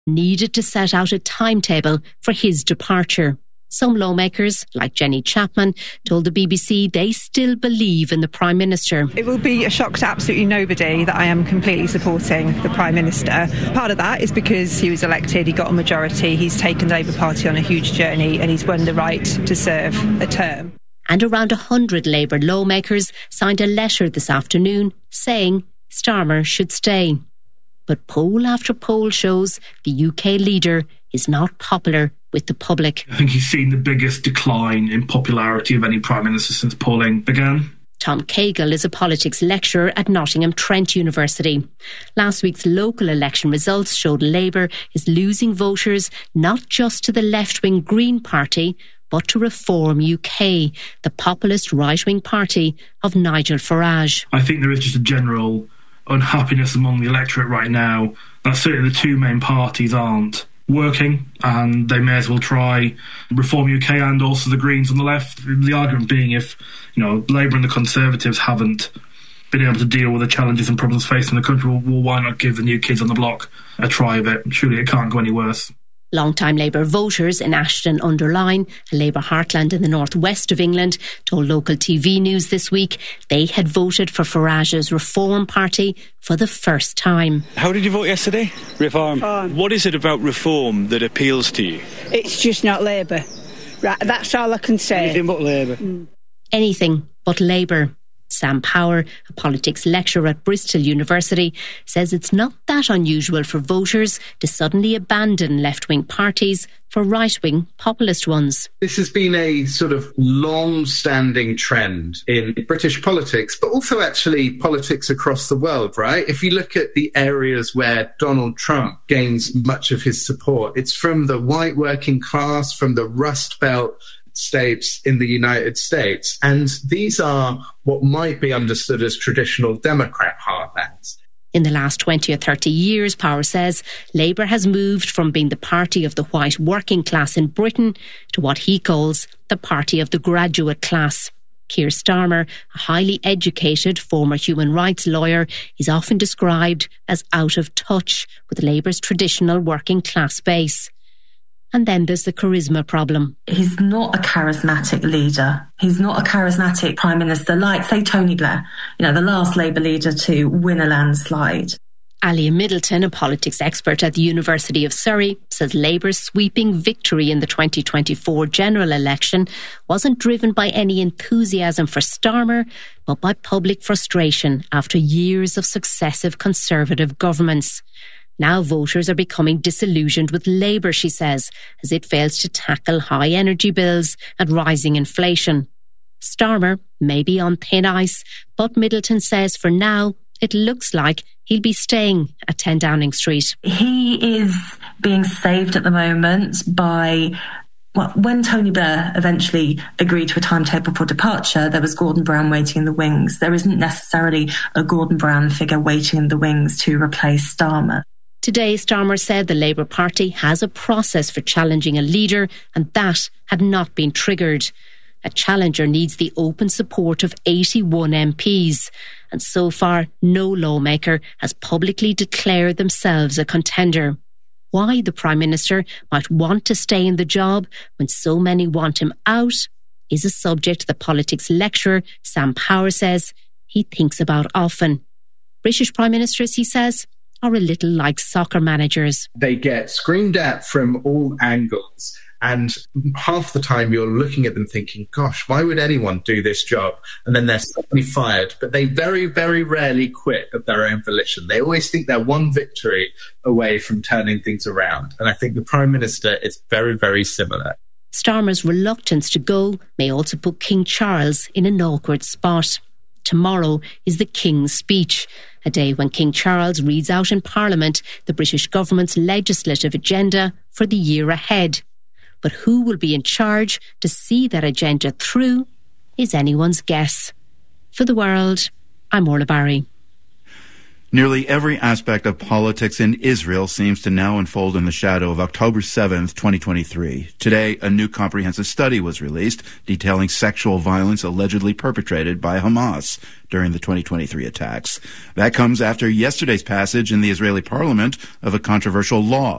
needed to set out a timetable for his departure. Some lawmakers, like Jenny Chapman, told the BBC they still believe in the Prime Minister. It will be a shock to absolutely nobody that I am completely supporting the Prime Minister. Part of that is because he was elected, he got a majority, he's taken the Labour Party on a huge journey and he's won the right to serve a term. And around 100 Labour lawmakers signed a letter this afternoon saying Starmer should stay. But poll after poll shows the UK leader is not popular with the public. I think he's seen the biggest decline in popularity of any Prime Minister since polling began. Tom Cagle is a politics lecturer at Nottingham Trent University. Last week's local election results showed Labour is losing voters not just to the left-wing Green Party, but to Reform UK, the populist right-wing party of Nigel Farage. I think there is just a general unhappiness among the electorate right now that certainly the two main parties aren't working, and they may as well try Reform UK and also the Greens on the left. The argument being, if Labour and the Conservatives haven't been able to deal with the challenges and problems facing the country, well, why not give the new kids on the block a try of it? Surely it can't go any worse. Long-time Labour voters in Ashton-under-Lyne, a Labour heartland in the northwest of England, told local TV news this week they had voted for Farage's Reform Party for the first time. How did you vote yesterday? Reform. What is it about Reform that appeals to you? It's just not Labour. Right, that's all I can say. Anything but Labour. Anything but Labour. Sam Power, a politics lecturer at Bristol University, says it's not that unusual for voters to suddenly abandon left-wing parties for right-wing populist ones. This has been a sort of long-standing trend in British politics, but also actually politics across the world, right? If you look at the areas where Donald Trump gains much of his support, it's from the white working class, from the Rust Belt states in the United States. And these are what might be understood as traditional Democrat heartlands. In the last 20 or 30 years, Power says, Labour has moved from being the party of the white working class in Britain to what he calls the party of the graduate class. Keir Starmer, a highly educated former human rights lawyer, is often described as out of touch with Labour's traditional working class base. And then there's the charisma problem. He's not a charismatic leader. He's not a charismatic Prime Minister like, say, Tony Blair, the last Labour leader to win a landslide. Alia Middleton, a politics expert at the University of Surrey, says Labour's sweeping victory in the 2024 general election wasn't driven by any enthusiasm for Starmer, but by public frustration after years of successive Conservative governments. Now voters are becoming disillusioned with Labour, she says, as it fails to tackle high energy bills and rising inflation. Starmer may be on thin ice, but Middleton says for now it looks like he'll be staying at 10 Downing Street. He is being saved at the moment by... when Tony Blair eventually agreed to a timetable for departure, there was Gordon Brown waiting in the wings. There isn't necessarily a Gordon Brown figure waiting in the wings to replace Starmer. Today, Starmer said the Labour Party has a process for challenging a leader, and that had not been triggered. A challenger needs the open support of 81 MPs, and so far no lawmaker has publicly declared themselves a contender. Why the Prime Minister might want to stay in the job when so many want him out is a subject the politics lecturer Sam Power says he thinks about often. British Prime Ministers, he says, are a little like soccer managers. They get screamed at from all angles, and half the time you're looking at them thinking, gosh, why would anyone do this job? And then they're suddenly fired. But they very, very rarely quit of their own volition. They always think they're one victory away from turning things around. And I think the Prime Minister is very, very similar. Starmer's reluctance to go may also put King Charles in an awkward spot. Tomorrow is the King's speech, a day when King Charles reads out in Parliament the British government's legislative agenda for the year ahead. But who will be in charge to see that agenda through is anyone's guess. For The World, I'm Orla Barry. Nearly every aspect of politics in Israel seems to now unfold in the shadow of October 7th, 2023. Today, a new comprehensive study was released detailing sexual violence allegedly perpetrated by Hamas during the 2023 attacks. That comes after yesterday's passage in the Israeli parliament of a controversial law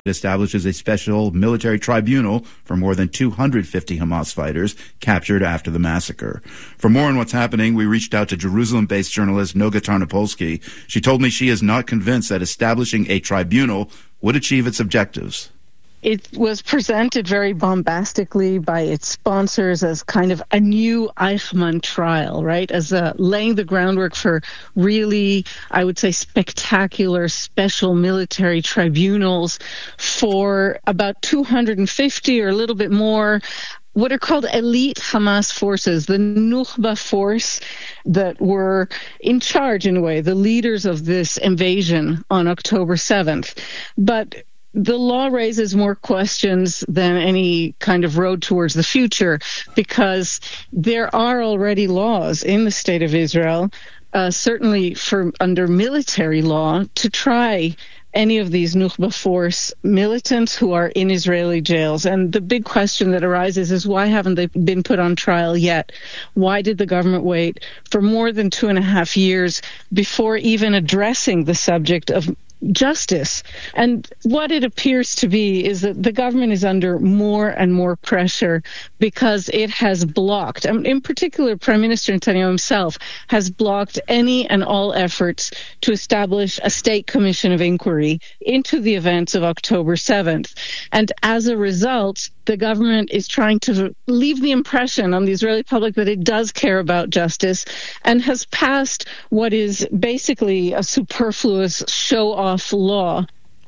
It establishes a special military tribunal for more than 250 Hamas fighters captured after the massacre. For more on what's happening, we reached out to Jerusalem-based journalist Noga Tarnopolsky. She told me she is not convinced that establishing a tribunal would achieve its objectives. It was presented very bombastically by its sponsors as kind of a new Eichmann trial, right? As laying the groundwork for really, I would say, spectacular special military tribunals for about 250 or a little bit more what are called elite Hamas forces, the Nukhba force that were in charge, in a way, the leaders of this invasion on October 7th. But the law raises more questions than any kind of road towards the future, because there are already laws in the state of Israel, certainly under military law, to try any of these Nukhba force militants who are in Israeli jails. And the big question that arises is, why haven't they been put on trial yet? Why did the government wait for more than 2.5 years before even addressing the subject of justice? And what it appears to be is that the government is under more and more pressure because it has blocked, in particular Prime Minister Netanyahu himself has blocked any and all efforts to establish a state commission of inquiry into the events of October 7th. And as a result, the government is trying to leave the impression on the Israeli public that it does care about justice, and has passed what is basically a superfluous show-off law.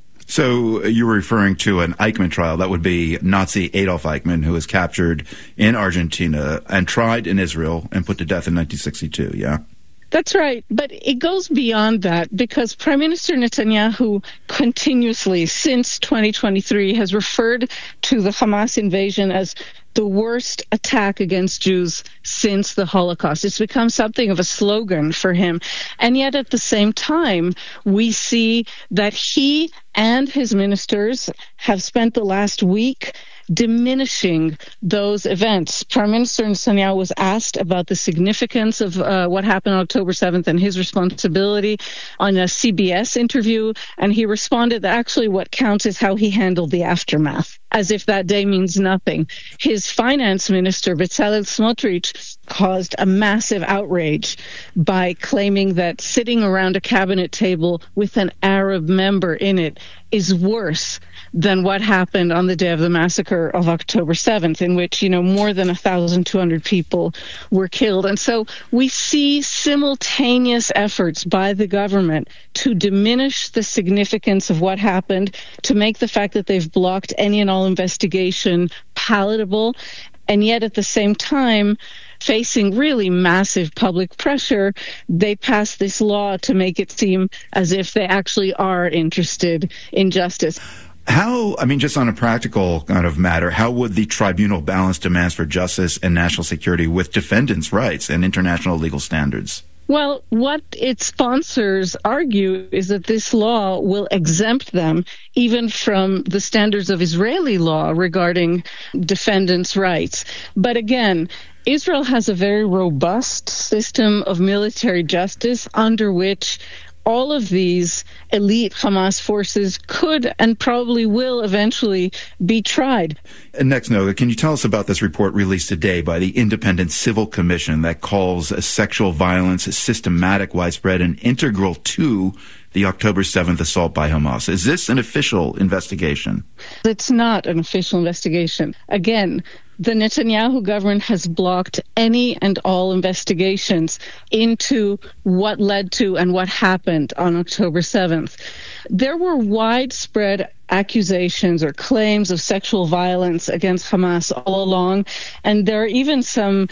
So you were referring to an Eichmann trial. That would be Nazi Adolf Eichmann, who was captured in Argentina and tried in Israel and put to death in 1962, yeah? That's right. But it goes beyond that, because Prime Minister Netanyahu continuously, since 2023, has referred to the Hamas invasion as the worst attack against Jews since the Holocaust. It's become something of a slogan for him. And yet at the same time, we see that he and his ministers have spent the last week diminishing those events. Prime Minister Netanyahu was asked about the significance of what happened on October 7th and his responsibility on a CBS interview, and he responded that actually what counts is how he handled the aftermath, as if that day means nothing. His finance minister, Bezalel Smotrich, caused a massive outrage by claiming that sitting around a cabinet table with an Arab member in it is worse than what happened on the day of the massacre of October 7th, in which, more than 1,200 people were killed. And so we see simultaneous efforts by the government to diminish the significance of what happened, to make the fact that they've blocked any and all investigation palatable, and yet at the same time, facing really massive public pressure, they passed this law to make it seem as if they actually are interested in justice. How, just on a practical kind of matter, how would the tribunal balance demands for justice and national security with defendants' rights and international legal standards? Well, what its sponsors argue is that this law will exempt them even from the standards of Israeli law regarding defendants' rights. But again, Israel has a very robust system of military justice under which all of these elite Hamas forces could and probably will eventually be tried. And next, Noga, can you tell us about this report released today by the Independent Civil Commission that calls sexual violence systematic, widespread, and integral to the October 7th assault by Hamas? Is this an official investigation? It's not an official investigation. Again, the Netanyahu government has blocked any and all investigations into what led to and what happened on October 7th. There were widespread accusations or claims of sexual violence against Hamas all along, and there are even some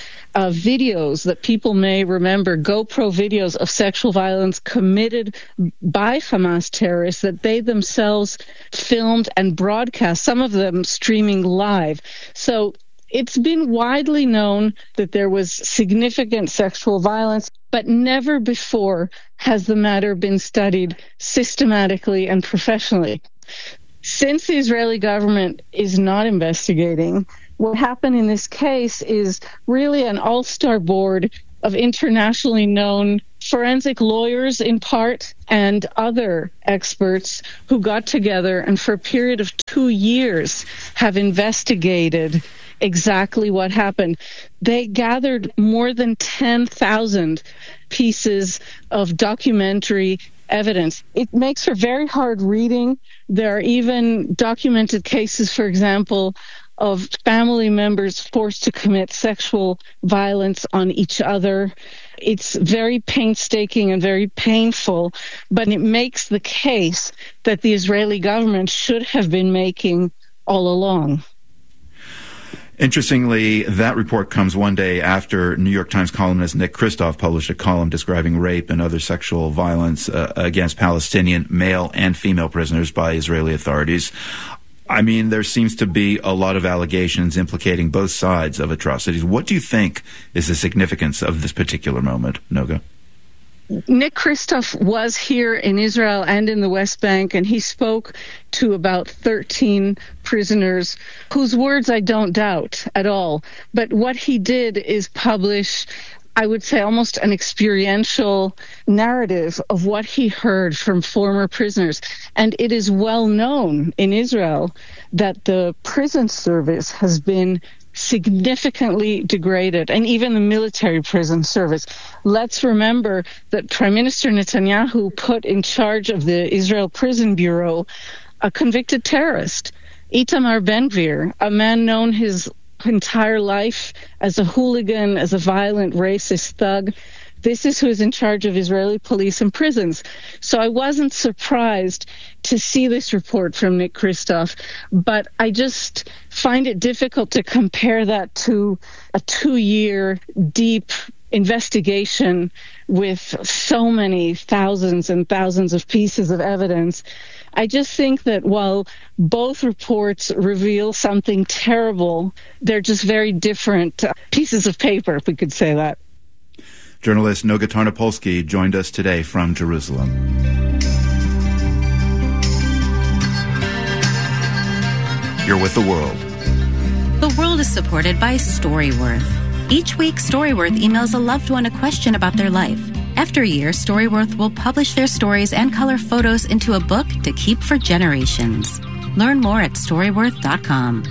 videos that people may remember, GoPro videos of sexual violence committed by Hamas terrorists that they themselves filmed and broadcast, some of them streaming live. So it's been widely known that there was significant sexual violence, but never before has the matter been studied systematically and professionally. Since the Israeli government is not investigating, what happened in this case is really an all-star board of internationally known forensic lawyers in part and other experts who got together and for a period of 2 years have investigated exactly what happened. They gathered more than 10,000 pieces of documentary evidence. It makes for very hard reading. There are even documented cases, for example, of family members forced to commit sexual violence on each other. It's very painstaking and very painful, but it makes the case that the Israeli government should have been making all along. Interestingly, that report comes one day after New York Times columnist Nick Kristof published a column describing rape and other sexual violence against Palestinian male and female prisoners by Israeli authorities. I mean, there seems to be a lot of allegations implicating both sides of atrocities. What do you think is the significance of this particular moment, Noga? Nick Kristof was here in Israel and in the West Bank, and he spoke to about 13 prisoners whose words I don't doubt at all. But what he did is publish, I would say, almost an experiential narrative of what he heard from former prisoners. And it is well known in Israel that the prison service has been significantly degraded, and even the military prison service. Let's remember that Prime Minister Netanyahu put in charge of the Israel Prison Bureau a convicted terrorist, Itamar Ben-Gvir, a man known his entire life as a hooligan, as a violent racist thug. This is who is in charge of Israeli police and prisons. So I wasn't surprised to see this report from Nick Kristof, but I just find it difficult to compare that to a 2-year deep investigation with so many thousands and thousands of pieces of evidence. I just think that while both reports reveal something terrible, they're just very different pieces of paper, if we could say that. Journalist Noga Tarnopolsky joined us today from Jerusalem. You're with The World. The World is supported by Storyworth. Each week, Storyworth emails a loved one a question about their life. After a year, Storyworth will publish their stories and color photos into a book to keep for generations. Learn more at Storyworth.com.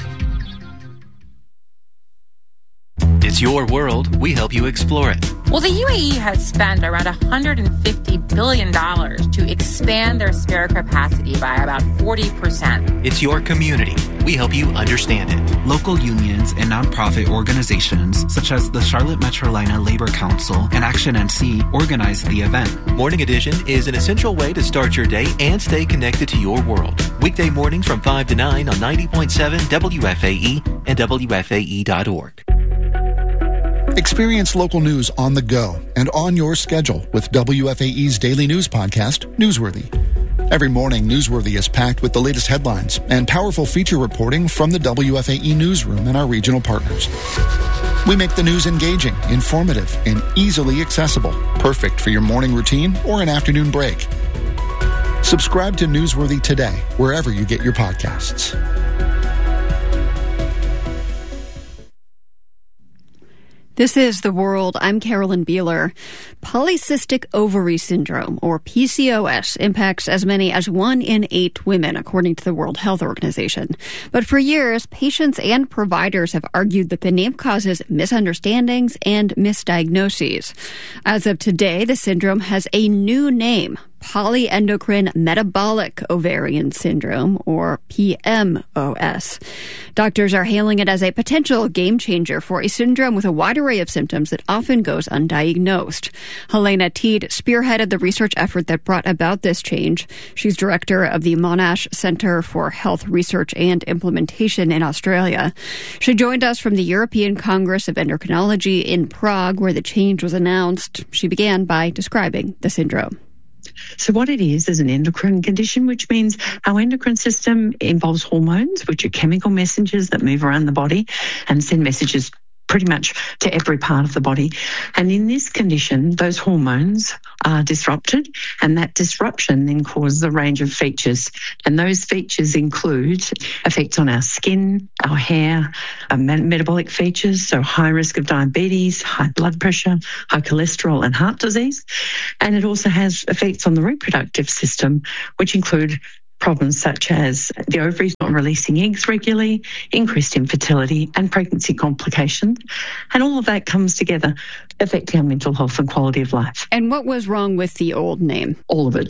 It's your world. We help you explore it. Well, the UAE has spent around $150 billion to expand their spare capacity by about 40%. It's your community. We help you understand it. Local unions and nonprofit organizations such as the Charlotte Metrolina Labor Council and Action NC organized the event. Morning Edition is an essential way to start your day and stay connected to your world. Weekday mornings from 5 to 9 on 90.7 WFAE and WFAE.org. Experience local news on the go and on your schedule with WFAE's daily news podcast, Newsworthy. Every morning, Newsworthy is packed with the latest headlines and powerful feature reporting from the WFAE newsroom and our regional partners. We make the news engaging, informative, and easily accessible, perfect for your morning routine or an afternoon break. Subscribe to Newsworthy today, wherever you get your podcasts. This is The World. I'm Carolyn Beeler. Polycystic ovary syndrome, or PCOS, impacts as many as 1 in 8 women, according to the World Health Organization. But for years, patients and providers have argued that the name causes misunderstandings and misdiagnoses. As of today, the syndrome has a new name: polyendocrine metabolic ovarian syndrome, or PMOS. Doctors are hailing it as a potential game changer for a syndrome with a wide array of symptoms that often goes undiagnosed. Helena Teed spearheaded the research effort that brought about this change. She's director of the Monash Centre for Health Research and Implementation in Australia. She joined us from the European Congress of Endocrinology in Prague, where the change was announced. She began by describing the syndrome. So what it is an endocrine condition, which means our endocrine system involves hormones, which are chemical messengers that move around the body and send messages pretty much to every part of the body. And in this condition, those hormones are disrupted, and that disruption then causes a range of features. And those features include effects on our skin, our hair, our metabolic features, so high risk of diabetes, high blood pressure, high cholesterol, and heart disease. And it also has effects on the reproductive system, which include problems such as the ovaries not releasing eggs regularly, increased infertility, and pregnancy complications. And all of that comes together, affecting our mental health and quality of life. And what was wrong with the old name? All of it.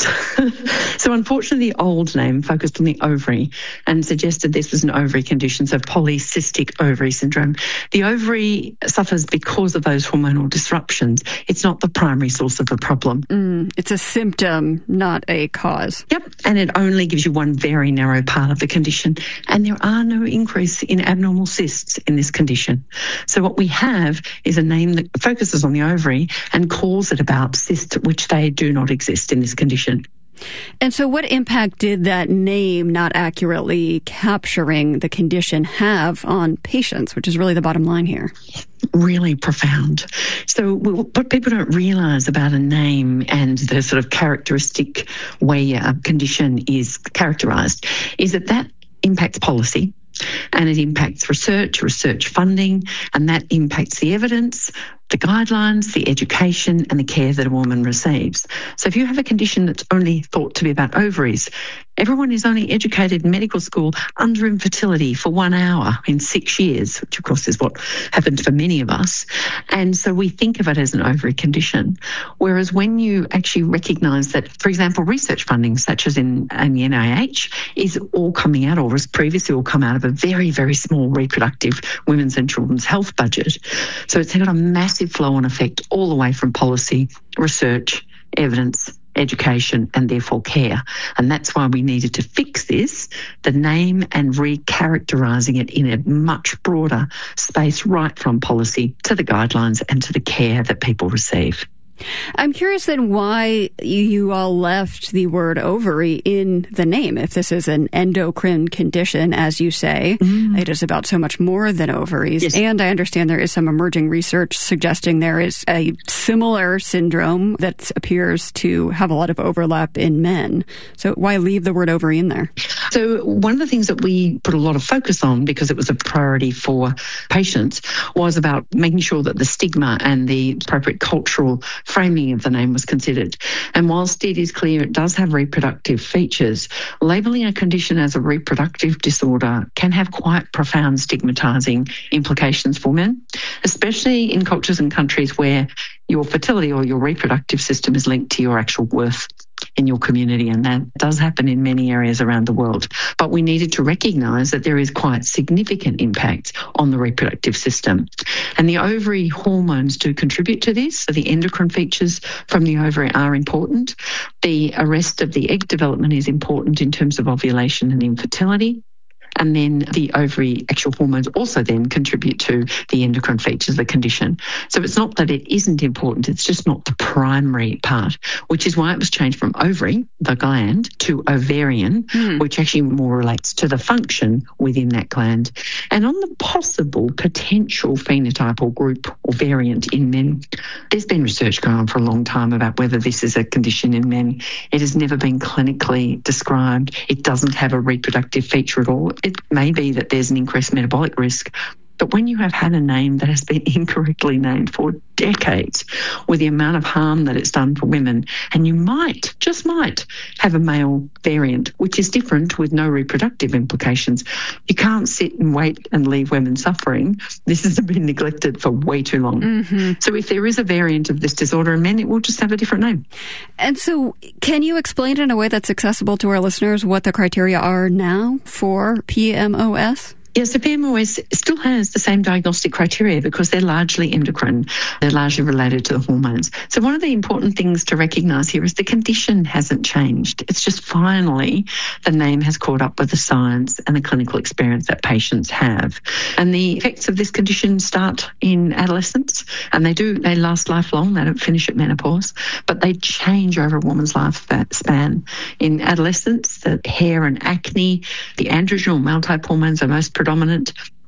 So unfortunately, the old name focused on the ovary and suggested this was an ovary condition, so polycystic ovary syndrome. The ovary suffers because of those hormonal disruptions. It's not the primary source of the problem. It's a symptom, not a cause. Yep, and it only gives you one very narrow part of the condition, and there are no increase in abnormal cysts in this condition. So what we have is a name that focuses on the ovary and calls it about cysts, which they do not exist in this condition. And so what impact did that name not accurately capturing the condition have on patients, which is really the bottom line here? Really profound. So what people don't realise about a name and the sort of characteristic way a condition is characterised is that impacts policy, and it impacts research funding, and that impacts the evidence, the guidelines, the education, and the care that a woman receives. So if you have a condition that's only thought to be about ovaries, everyone is only educated in medical school under infertility for 1 hour in 6 years, which of course is what happened for many of us. And so we think of it as an ovary condition. Whereas when you actually recognise that, for example, research funding, such as in the NIH, is all coming out, or has previously all come out of a very, very small reproductive women's and children's health budget. So it's got a massive flow-on effect all the way from policy, research, evidence, education, and therefore care. And that's why we needed to fix this, the name, and recharacterising it in a much broader space, right from policy to the guidelines and to the care that people receive. I'm curious then why you all left the word ovary in the name. If this is an endocrine condition, as you say, it is about so much more than ovaries. Yes. And I understand there is some emerging research suggesting there is a similar syndrome that appears to have a lot of overlap in men. So why leave the word ovary in there? So one of the things that we put a lot of focus on, because it was a priority for patients, was about making sure that the stigma and the appropriate cultural framing of the name was considered. And whilst it is clear it does have reproductive features, labelling a condition as a reproductive disorder can have quite profound stigmatising implications for men, especially in cultures and countries where your fertility or your reproductive system is linked to your actual worth in your community, and that does happen in many areas around the world. But we needed to recognise that there is quite significant impact on the reproductive system. And the ovary hormones do contribute to this. So the endocrine features from the ovary are important. The arrest of the egg development is important in terms of ovulation and infertility. And then the ovary actual hormones also then contribute to the endocrine features of the condition. So it's not that it isn't important, it's just not the primary part, which is why it was changed from ovary, the gland, to ovarian, which actually more relates to the function within that gland. And on the possible potential phenotype or group or variant in men, there's been research going on for a long time about whether this is a condition in men. It has never been clinically described. It doesn't have a reproductive feature at all. It may be that there's an increased metabolic risk, but when you have had a name that has been incorrectly named for decades, with the amount of harm that it's done for women, and you might, just might, have a male variant, which is different with no reproductive implications, you can't sit and wait and leave women suffering. This has been neglected for way too long. So if there is a variant of this disorder in men, it will just have a different name. And so can you explain in a way that's accessible to our listeners what the criteria are now for PMOS? Yes, the PMOS still has the same diagnostic criteria because they're largely endocrine. They're largely related to the hormones. So one of the important things to recognise here is the condition hasn't changed. It's just finally the name has caught up with the science and the clinical experience that patients have. And the effects of this condition start in adolescence, and they last lifelong. They don't finish at menopause, but they change over a woman's lifespan. In adolescence, the hair and acne, the androgen or male type hormones are most predominant.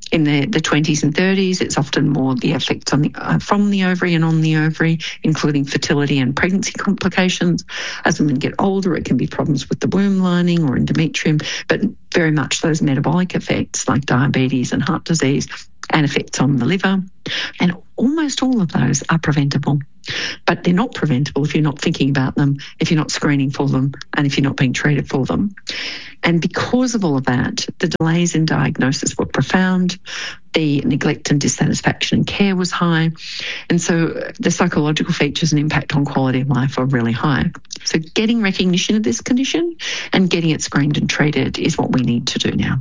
In the 20s and 30s, it's often more the effects on from the ovary and on the ovary, including fertility and pregnancy complications. As women get older, it can be problems with the womb lining or endometrium, but very much those metabolic effects like diabetes and heart disease and effects on the liver. And almost all of those are preventable. But they're not preventable if you're not thinking about them, if you're not screening for them, and if you're not being treated for them. And because of all of that, the delays in diagnosis were profound, the neglect and dissatisfaction in care was high, and so the psychological features and impact on quality of life are really high. So getting recognition of this condition and getting it screened and treated is what we need to do now.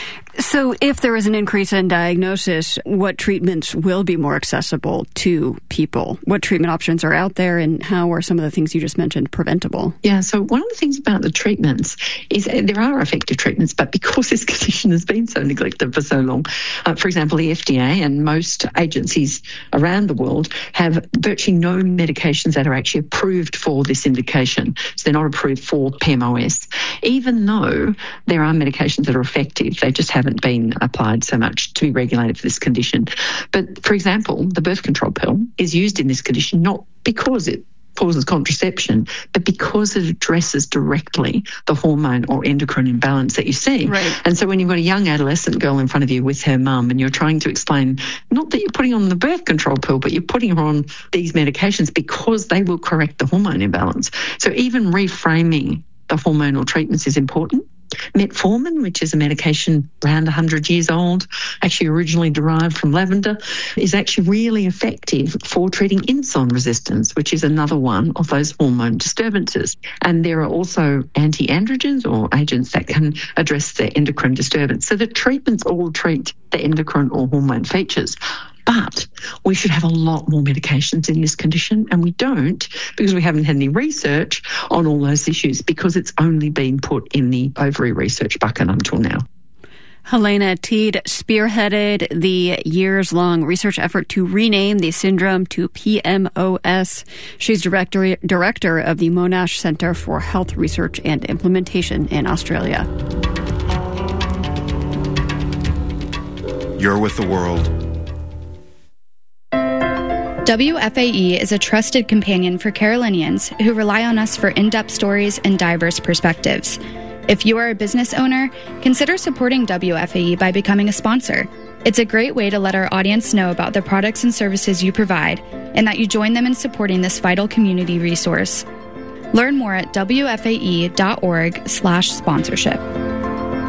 So if there is an increase in diagnosis, what treatments will be more accessible to people? What treatment options are out there, and how are some of the things you just mentioned preventable? Yeah, so one of the things about the treatments is there are effective treatments, but because this condition has been so neglected for so long, for example, the FDA and most agencies around the world have virtually no medications that are actually approved for this indication. So they're not approved for PMOS, even though there are medications that are effective. They just haven't been applied so much to be regulated for this condition. But, for example, the birth control pill is used in this condition not because it causes contraception, but because it addresses directly the hormone or endocrine imbalance that you see. Right. And so when you've got a young adolescent girl in front of you with her mum and you're trying to explain, not that you're putting on the birth control pill, but you're putting her on these medications because they will correct the hormone imbalance. So even reframing the hormonal treatments is important. Metformin, which is a medication around 100 years old, actually originally derived from lavender, is actually really effective for treating insulin resistance, which is another one of those hormone disturbances. And there are also anti-androgens or agents that can address the endocrine disturbance. So the treatments all treat the endocrine or hormone features. But we should have a lot more medications in this condition, and we don't because we haven't had any research on all those issues because it's only been put in the ovary research bucket until now. Helena Teed spearheaded the years-long research effort to rename the syndrome to PMOS. She's director of the Monash Centre for Health Research and Implementation in Australia. You're with the world. WFAE is a trusted companion for Carolinians who rely on us for in-depth stories and diverse perspectives. If you are a business owner, consider supporting WFAE by becoming a sponsor. It's a great way to let our audience know about the products and services you provide and that you join them in supporting this vital community resource. Learn more at WFAE.org/sponsorship.